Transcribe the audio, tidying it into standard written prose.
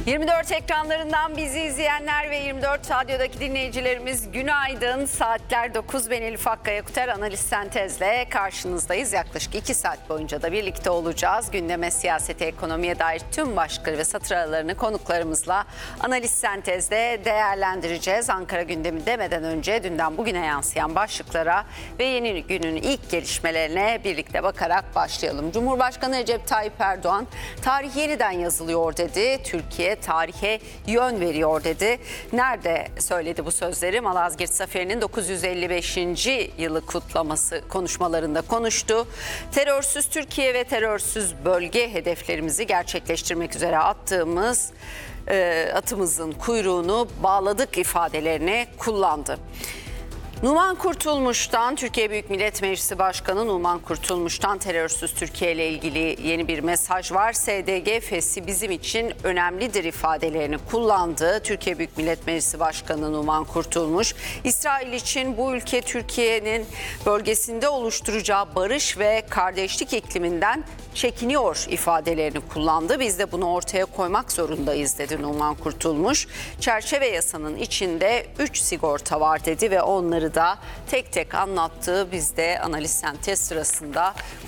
24 ekranlarından bizi izleyenler ve 24 Radyo'daki dinleyicilerimiz günaydın. Saatler 9, ben Elif Akkaya Kuter, Analiz Sentez'le karşınızdayız. Yaklaşık 2 saat boyunca da birlikte olacağız. Gündeme, siyasete, ekonomiye dair tüm başlıkları ve satır aralarını konuklarımızla Analiz Sentez'de değerlendireceğiz. Ankara gündemi demeden önce dünden bugüne yansıyan başlıklara ve yeni günün ilk gelişmelerine birlikte bakarak başlayalım. Cumhurbaşkanı Recep Tayyip Erdoğan, tarih yeniden yazılıyor dedi. Türkiye tarihe yön veriyor dedi. Nerede söyledi bu sözleri? Malazgirt Zaferi'nin 955. yılı kutlaması konuşmalarında konuştu. Terörsüz Türkiye ve terörsüz bölge hedeflerimizi gerçekleştirmek üzere atımızın kuyruğunu bağladık ifadelerini kullandı. Numan Kurtulmuş'tan, Türkiye Büyük Millet Meclisi Başkanı Numan Kurtulmuş'tan terörsüz Türkiye ile ilgili yeni bir mesaj var. SDG fesli bizim için önemlidir ifadelerini kullandı. Türkiye Büyük Millet Meclisi Başkanı Numan Kurtulmuş, İsrail için bu ülke Türkiye'nin bölgesinde oluşturacağı barış ve kardeşlik ikliminden çekiniyor ifadelerini kullandı. Biz de bunu ortaya koymak zorundayız dedi Numan Kurtulmuş. Çerçeve yasanın içinde 3 sigorta var dedi ve onları da tek tek anlattığı biz de analiz sentez sırasında